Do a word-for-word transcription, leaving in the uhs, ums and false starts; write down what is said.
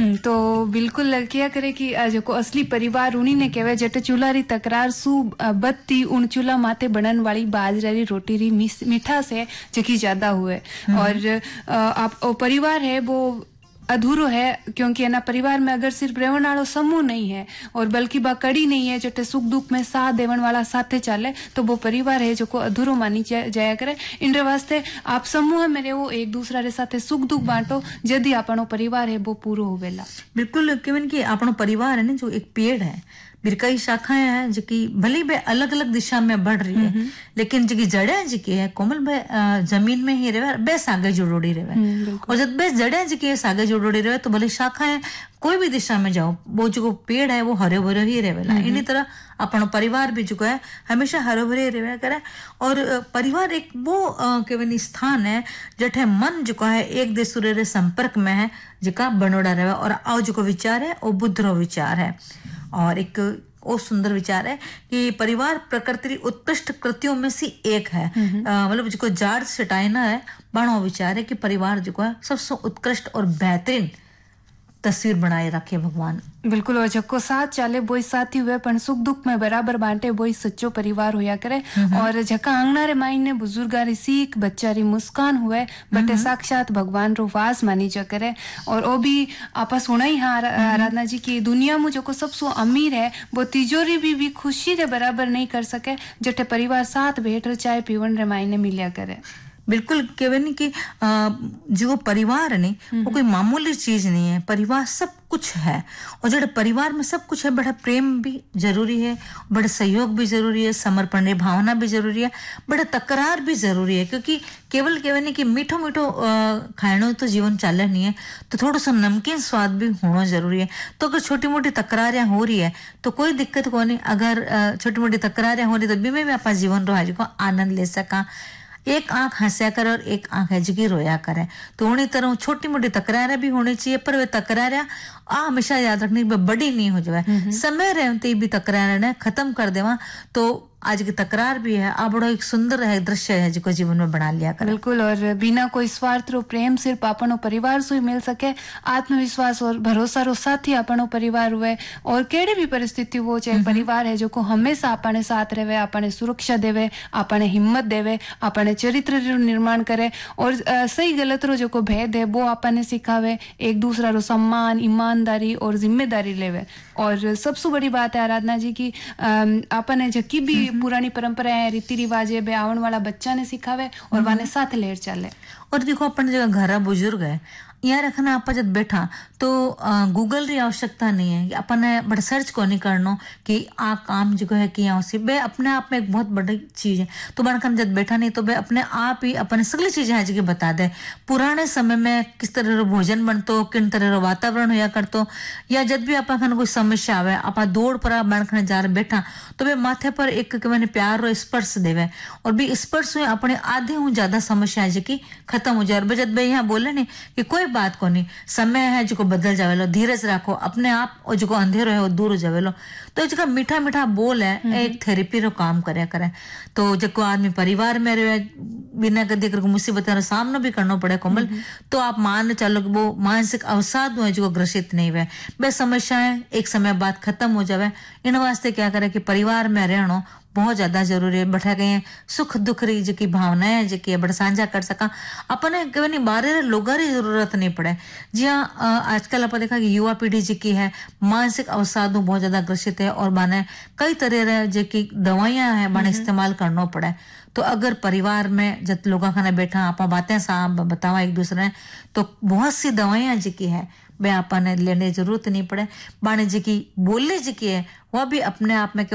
तो बिल्कुल क्या करे कि जो असली परिवार उन्हीं ने कहवे जटे चूल्हा री तकरार सु बत्ती उन चूल्हा माथे बनन वाली बाजरा री रोटी री मिठास है जकी ज्यादा हुए। और आप परिवार है वो अधूरो है क्योंकि है ना परिवार में अगर सिर्फ रहने वाला समूह नहीं है और बल्कि बा कड़ी नहीं है जटे सुख दुख में साथ देवन वाला साथे चाले तो वो परिवार है जो को अधूरो मानी जाया करे। इन वास्ते आप समूह में रहो एक दूसरा रे साथे सुख दुख बांटो जदी आपनो परिवार है वो पूरो होवेला। बिल्कुल केवन कि आपनो परिवार है ना जो एक पेड़ है फिर कई शाखाएं हैं जो कि भले बे अलग अलग दिशा में बढ़ रही है लेकिन जो जड़ें जी की है कोमल बे जमीन में ही रहे बे सागे जुड़ोड़ी रहे और जब बे जड़ें जी की सागे जुड़ोड़ी रहे तो भले शाखाएं कोई भी दिशा में जाओ वो जो पेड़ है वो हरे भरे ही रहेला। इन्हीं तरह अपनो परिवार भी जो है हमेशा हरे भरे रहे करे। और परिवार एक वो केवल स्थान है जठे मन जो है एक दूसरे रे संपर्क में है जिका बनोड़ा रहे और आओ जो विचार है वो बुद्धरो विचार है। और एक वो सुंदर विचार है कि परिवार प्रकृति उत्कृष्ट कृतियों में से एक है। मतलब जो जॉर्ज सेटाइना है बड़ा विचार है कि परिवार जो है सबसे उत्कृष्ट और बेहतरीन तस्वीर बनाए रखे भगवान। बिल्कुल और जको साथ चाले बोई साथी हुए पण सुख दुख में बराबर बांटे बोई सच्चो परिवार होया करे। और जका आंगना रे माई ने बुजुर्गारी सीख बच्चारी मुस्कान हुए बटे साक्षात भगवान रो वास मानी जा करे। और वो भी आपा सुना ही हाँ आराधना जी की दुनिया में जो सबसे अमीर है वो तिजोरी भी, भी खुशी रे बराबर नहीं कर सके जटे परिवार साथ बैठ चाय पीवन रे माई ने मिलिया करे। बिल्कुल केवल कि जो परिवार है नहीं वो कोई मामूली चीज नहीं है। परिवार सब कुछ है और जो परिवार में सब कुछ है बड़ा प्रेम भी जरूरी है बड़ा सहयोग भी जरूरी है समर्पण भावना भी जरूरी है बड़ा तकरार भी जरूरी है क्योंकि केवल केवल नहीं कि मीठो मीठो खानो तो जीवन चाले नहीं है तो थोड़ा सा नमकीन स्वाद भी होना जरूरी है। तो अगर छोटी मोटी तकरारियां हो रही है तो कोई दिक्कत को नहीं। अगर छोटी मोटी तकरारियां हो रही तो बीमे में आप जीवन रो को आनंद ले सका। एक आंख हंसा करे और एक आंख है जिकी रोया करे तो उन्हीं तरह छोटी मोटी तकरारें भी होनी चाहिए पर वे तकरारें आ हमेशा याद रखनी बड़ी नहीं हो जाए। समय रहते भी तकरारें ने खत्म कर देवा तो आज की तकरार भी है आ बड़ा एक सुंदर है दृश्य है जिको जीवन में बना लिया कर। बिल्कुल और बिना कोई स्वार्थ रो प्रेम सिर्फ अपनो परिवार से ही मिल सके। आत्मविश्वास और भरोसा रो साथ ही अपनो परिवार हुए और केड़ी भी परिस्थिति हो चाहे परिवार है जो को हमेशा अपने साथ रहे अपने सुरक्षा देवे अपने हिम्मत देवे अपने चरित्र रो निर्माण करे और सही गलत रो जो को भेद है वो अपने सिखावे एक दूसरा रो सम्मान ईमानदारी और जिम्मेदारी लेवे। और सबसे बड़ी बात है आराधना जी की अपने जकी भी पुरानी परंपरा है रीति रिवाज है आवन वाला बच्चा ने सिखावे और वाने साथ लेर चले। और देखो अपन जगह घर बुजुर्ग है यहाँ रखना आप जब बैठा तो गूगल री आवश्यकता नहीं है अपन बड़ा सर्च को नहीं करना कि आ काम जो है कि यहाँ से बे अपने आप में एक बहुत बड़ी चीज है। तो बन कर जब बैठा नहीं तो बे अपने आप ही अपने सगली चीजें है जगह बता दे पुराने समय में किस तरह रो भोजन बनतो किन तरह रो वातावरण होया करतो या जब भी अपन खान कोई समस्या आवे आप दौड़ पर बनकर जा रहे बैठा तो वे माथे पर एक मैंने प्यार रो स्पर्श देवे और भी स्पर्श हुए अपने आधे हूँ ज्यादा समस्या है जी खत्म हो जाए। जब बे यहाँ बोले नहीं कि कोई बात को नहीं समय है जो बदल जावेलो धीरज रखो अपने आप और जो अंधेरो है वो दूर हो जावेलो तो जो मीठा मीठा बोल है एक थेरेपी रो काम करे करे। तो जो आदमी परिवार में रहे बिना कदी कर मुसीबत का सामना भी करना पड़े कोमल तो आप मान चलो कि वो मानसिक अवसाद हुए जो ग्रसित नहीं हुए बे समस्याएं एक समय बाद खत्म हो जावे। इन वास्ते क्या करे कि परिवार में रहना बहुत ज्यादा जरूरी है। बैठा गए सुख दुख री जी की भावनाएं जी की बड़ा साझा कर सका अपने कभी बारे लोगों की जरूरत नहीं पड़े। जी हाँ आजकल आप देखा कि युवा पीढ़ी जी की है मानसिक अवसादों बहुत ज्यादा ग्रसित है और माने कई तरह जी की दवाइयां हैं माने इस्तेमाल करना पड़े। तो अगर परिवार में जब लोगों खाने बैठा आप बातें साहब बतावा एक दूसरे तो बहुत सी दवाइयां जी की है वे आपने लेने जरूरत नहीं पड़े। बाणे जी की बोलने जी की है वह भी अपने आप में